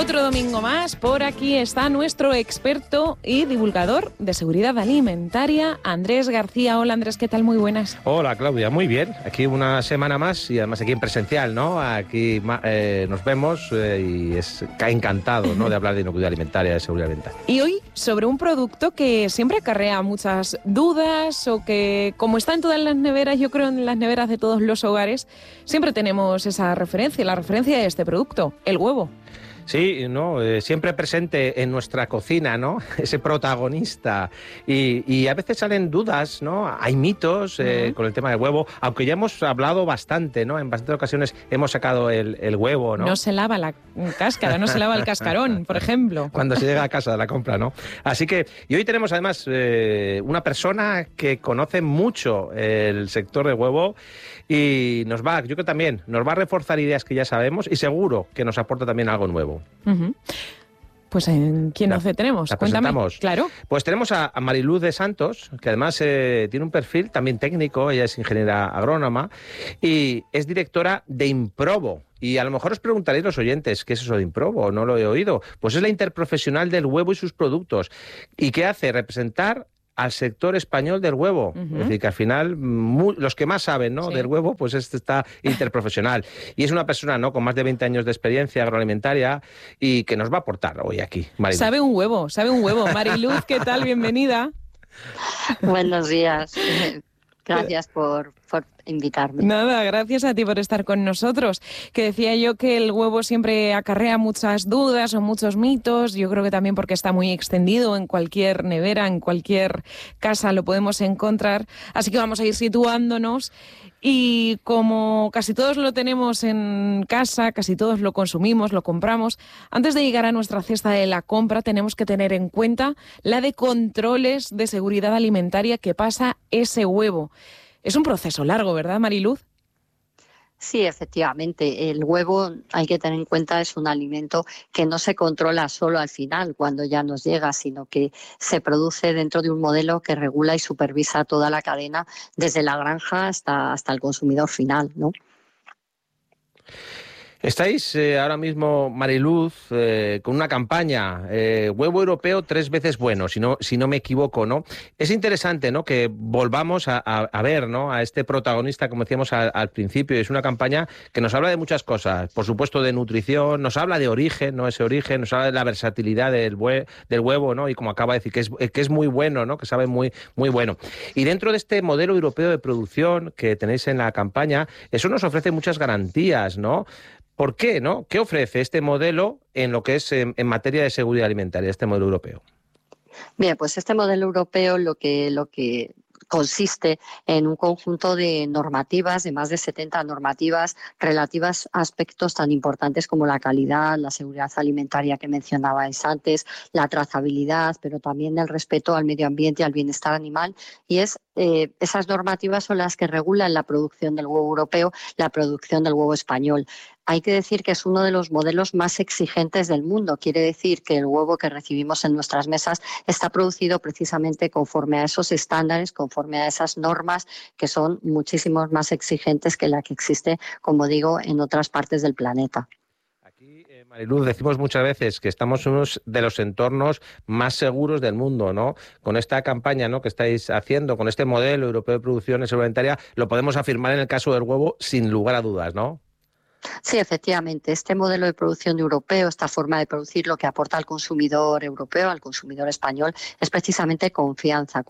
Otro domingo más, por aquí está nuestro experto y divulgador de seguridad alimentaria, Andrés García. Hola Andrés, ¿qué tal? Muy buenas. Hola Claudia, muy bien. Aquí una semana más y además aquí en presencial, ¿no? Aquí nos vemos y es encantado, ¿no? De hablar de inocuidad alimentaria, de seguridad alimentaria. Y hoy sobre un producto que siempre acarrea muchas dudas o que, como está en todas las neveras, yo creo en las neveras de todos los hogares, siempre tenemos esa referencia, la referencia de este producto, el huevo. Sí, ¿no? Siempre presente en nuestra cocina, ¿no? Ese protagonista. Y a veces salen dudas, ¿no? Hay mitos con el tema del huevo, aunque ya hemos hablado bastante, ¿no? En bastantes ocasiones hemos sacado el huevo, ¿no? No se lava la cáscara, no se lava el cascarón, por ejemplo. Cuando se llega a casa de la compra, ¿no? Así que, y hoy tenemos además una persona que conoce mucho el sector del huevo y yo creo también, nos va a reforzar ideas que ya sabemos y seguro que nos aporta también algo nuevo. Uh-huh. Pues ¿quién nos tenemos? Cuéntame. Claro. Pues tenemos a Mariluz de Santos, que además tiene un perfil también técnico, ella es ingeniera agrónoma y es directora de Improbo. Y a lo mejor os preguntaréis los oyentes, ¿qué es eso de Improbo? No lo he oído. Pues es la interprofesional del huevo y sus productos. ¿Y qué hace? Representar al sector español del huevo. Uh-huh. Es decir, que al final los que más saben, ¿no? Sí. Del huevo, pues está interprofesional. Y es una persona, ¿no? Con más de 20 años de experiencia agroalimentaria y que nos va a aportar hoy aquí, Mariluz. Sabe un huevo. Mariluz, ¿qué tal? Bienvenida. Buenos días. Gracias por invitarme. Nada, gracias a ti por estar con nosotros. Que decía yo que el huevo siempre acarrea muchas dudas o muchos mitos. Yo creo que también porque está muy extendido en cualquier nevera, en cualquier casa lo podemos encontrar. Así que vamos a ir situándonos. Y como casi todos lo tenemos en casa, casi todos lo consumimos, lo compramos, antes de llegar a nuestra cesta de la compra tenemos que tener en cuenta la de controles de seguridad alimentaria que pasa ese huevo. Es un proceso largo, ¿verdad, Mariluz? Sí, efectivamente. El huevo, hay que tener en cuenta, es un alimento que no se controla solo al final, cuando ya nos llega, sino que se produce dentro de un modelo que regula y supervisa toda la cadena, desde la granja hasta el consumidor final, ¿no? Estáis ahora mismo, Mariluz, con una campaña, huevo europeo 3 veces bueno, si no me equivoco, ¿no? Es interesante, ¿no? Que volvamos a ver, ¿no? A este protagonista, como decíamos al principio. Es una campaña que nos habla de muchas cosas, por supuesto de nutrición, nos habla de origen, ¿no? Ese origen, nos habla de la versatilidad del huevo, ¿no? Y como acaba de decir, que es muy bueno, ¿no? Que sabe muy, muy bueno. Y dentro de este modelo europeo de producción que tenéis en la campaña, eso nos ofrece muchas garantías, ¿no? ¿Por qué, no? ¿Qué ofrece este modelo en lo que es en materia de seguridad alimentaria, este modelo europeo? Bien, pues este modelo europeo lo que consiste en un conjunto de normativas, de más de 70 normativas relativas a aspectos tan importantes como la calidad, la seguridad alimentaria que mencionabais antes, la trazabilidad, pero también el respeto al medio ambiente y al bienestar animal. Y esas normativas son las que regulan la producción del huevo europeo, la producción del huevo español. Hay que decir que es uno de los modelos más exigentes del mundo. Quiere decir que el huevo que recibimos en nuestras mesas está producido precisamente conforme a esos estándares, conforme a esas normas que son muchísimo más exigentes que la que existe, como digo, en otras partes del planeta. Aquí, Mariluz, decimos muchas veces que estamos en uno de los entornos más seguros del mundo, ¿no? Con esta campaña, ¿no? Que estáis haciendo, con este modelo europeo de producción alimentaria, lo podemos afirmar en el caso del huevo sin lugar a dudas, ¿no? Sí, efectivamente. Este modelo de producción europeo, esta forma de producir, lo que aporta al consumidor europeo, al consumidor español, es precisamente confianza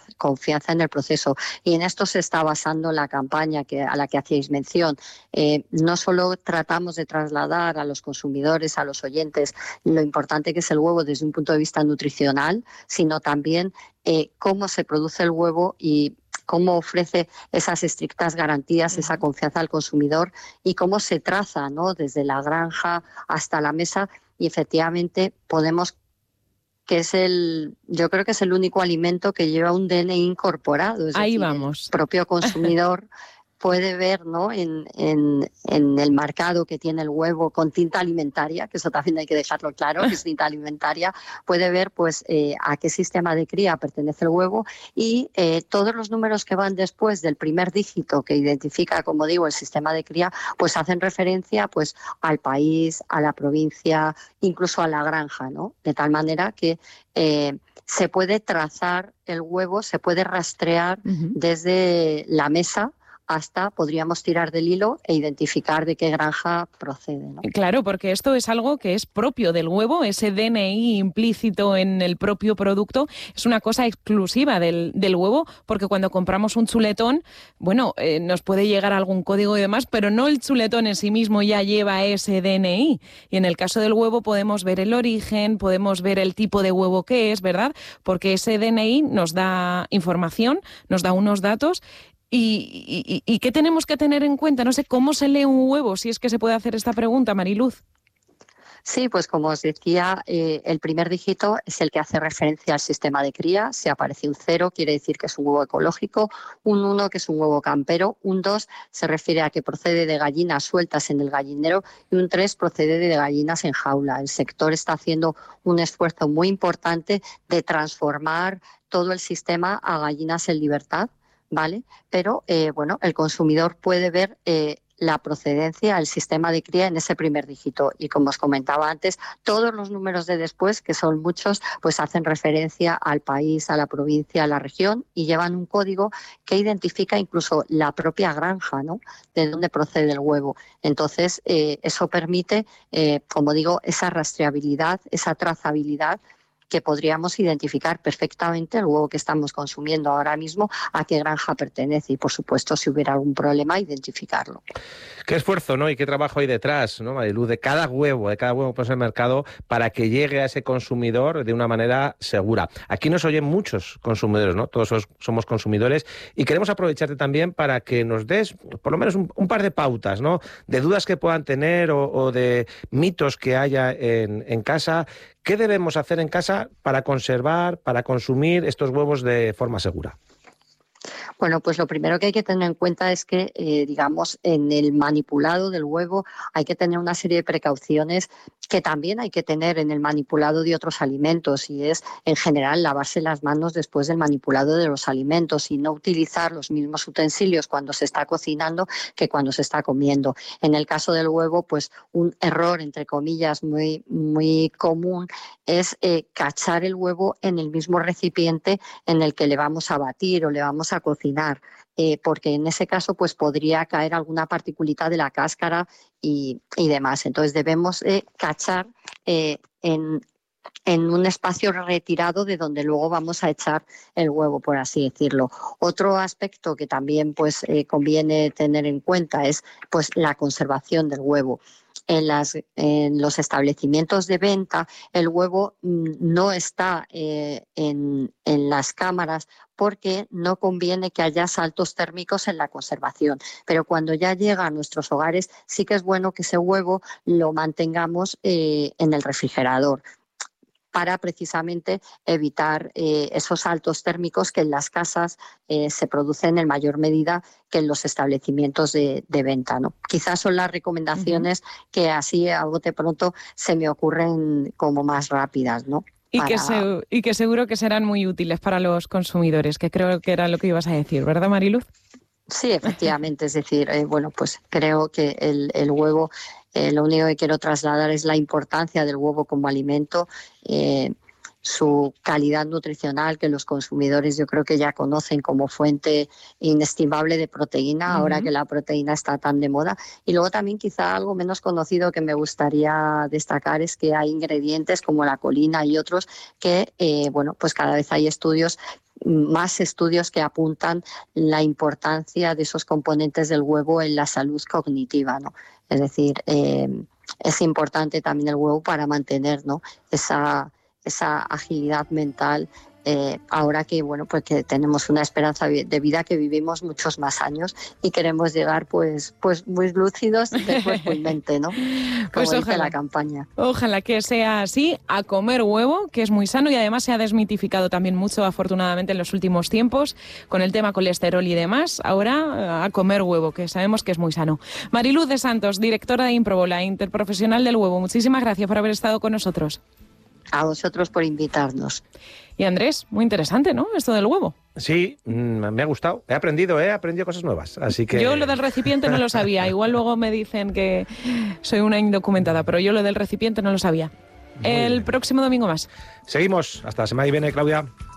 en el proceso. Y en esto se está basando la campaña a la que hacíais mención. No solo tratamos de trasladar a los consumidores, a los oyentes, lo importante que es el huevo desde un punto de vista nutricional, sino también cómo se produce el huevo y cómo ofrece esas estrictas garantías, esa confianza al consumidor y cómo se traza, ¿no? Desde la granja hasta la mesa. Y efectivamente yo creo que es el único alimento que lleva un DNI incorporado. Es Ahí decir, vamos. El propio consumidor puede ver, ¿no?, en el marcado que tiene el huevo con tinta alimentaria, que eso también hay que dejarlo claro, que es tinta alimentaria, puede ver pues a qué sistema de cría pertenece el huevo y todos los números que van después del primer dígito que identifica, como digo, el sistema de cría, pues hacen referencia pues al país, a la provincia, incluso a la granja, ¿no? De tal manera que se puede trazar el huevo, se puede rastrear desde la mesa hasta podríamos tirar del hilo e identificar de qué granja procede, ¿no? Claro, porque esto es algo que es propio del huevo, ese DNI implícito en el propio producto es una cosa exclusiva del huevo, porque cuando compramos un chuletón, bueno, nos puede llegar algún código y demás, pero no el chuletón en sí mismo ya lleva ese DNI. Y en el caso del huevo podemos ver el origen, podemos ver el tipo de huevo que es, ¿verdad? Porque ese DNI nos da información, nos da unos datos. ¿Y qué tenemos que tener en cuenta? No sé, ¿cómo se lee un huevo? Si es que se puede hacer esta pregunta, Mariluz. Sí, pues como os decía, el primer dígito es el que hace referencia al sistema de cría. Si aparece un 0, quiere decir que es un huevo ecológico, un 1, que es un huevo campero, un 2 se refiere a que procede de gallinas sueltas en el gallinero y un 3 procede de gallinas en jaula. El sector está haciendo un esfuerzo muy importante de transformar todo el sistema a gallinas en libertad, ¿vale? Pero, bueno, el consumidor puede ver la procedencia, el sistema de cría en ese primer dígito. Y como os comentaba antes, todos los números de después, que son muchos, pues hacen referencia al país, a la provincia, a la región y llevan un código que identifica incluso la propia granja, ¿no?, de dónde procede el huevo. Entonces, eso permite, como digo, esa rastreabilidad, esa trazabilidad, que podríamos identificar perfectamente el huevo que estamos consumiendo ahora mismo, a qué granja pertenece y, por supuesto, si hubiera algún problema, identificarlo. Qué esfuerzo, ¿no? Y qué trabajo hay detrás, ¿no, Mariluz? De cada huevo por el mercado para que llegue a ese consumidor de una manera segura. Aquí nos oyen muchos consumidores, ¿no? Todos somos consumidores y queremos aprovecharte también para que nos des por lo menos un par de pautas, ¿no?, de dudas que puedan tener o de mitos que haya en casa. ¿Qué debemos hacer en casa para conservar, para consumir estos huevos de forma segura? Bueno, pues lo primero que hay que tener en cuenta es que, digamos, en el manipulado del huevo hay que tener una serie de precauciones que también hay que tener en el manipulado de otros alimentos, y es, en general, lavarse las manos después del manipulado de los alimentos y no utilizar los mismos utensilios cuando se está cocinando que cuando se está comiendo. En el caso del huevo, pues un error, entre comillas, muy, muy común es cachar el huevo en el mismo recipiente en el que le vamos a batir o le vamos a cocinar, porque en ese caso pues podría caer alguna particulita de la cáscara y demás. Entonces debemos cachar en un espacio retirado de donde luego vamos a echar el huevo, por así decirlo. Otro aspecto que también pues conviene tener en cuenta es pues la conservación del huevo. En los establecimientos de venta el huevo no está en las cámaras porque no conviene que haya saltos térmicos en la conservación. Pero cuando ya llega a nuestros hogares sí que es bueno que ese huevo lo mantengamos en el refrigerador, para precisamente evitar esos saltos térmicos que en las casas se producen en mayor medida que en los establecimientos de venta, ¿no? Quizás son las recomendaciones que así a bote pronto se me ocurren como más rápidas, ¿no? Y que seguro que serán muy útiles para los consumidores, que creo que era lo que ibas a decir, ¿verdad, Mariluz? Sí, efectivamente. Es decir, bueno, pues creo que el huevo, lo único que quiero trasladar es la importancia del huevo como alimento, su calidad nutricional, que los consumidores yo creo que ya conocen como fuente inestimable de proteína, ahora que la proteína está tan de moda. Y luego también quizá algo menos conocido que me gustaría destacar es que hay ingredientes como la colina y otros que, bueno, pues cada vez hay más estudios que apuntan la importancia de esos componentes del huevo en la salud cognitiva, ¿no? Es decir, es importante también el huevo para mantener, ¿no?, esa agilidad mental ahora que bueno, pues que tenemos una esperanza de vida, que vivimos muchos más años y queremos llegar pues muy lúcidos de cuerpo y mente, ¿no? Como pues dice ojalá la campaña. Ojalá que sea así, a comer huevo, que es muy sano y además se ha desmitificado también mucho, afortunadamente, en los últimos tiempos con el tema colesterol y demás. Ahora a comer huevo, que sabemos que es muy sano. Mariluz de Santos, directora de Improbola, interprofesional del huevo. Muchísimas gracias por haber estado con nosotros. A vosotros por invitarnos. Y Andrés, muy interesante, ¿no?, esto del huevo. Sí, me ha gustado. He aprendido cosas nuevas. Así que... Yo lo del recipiente no lo sabía. Igual luego me dicen que soy una indocumentada, pero yo lo del recipiente no lo sabía. El próximo domingo más. Seguimos. Hasta la semana que viene, Claudia.